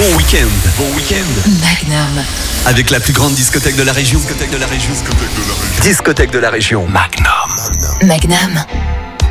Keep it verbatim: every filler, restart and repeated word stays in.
Bon week-end. Bon week-end. Magnum. Avec la plus grande discothèque de la région. Discothèque de la région. Discothèque de la région. Discothèque de la région. Magnum. Magnum.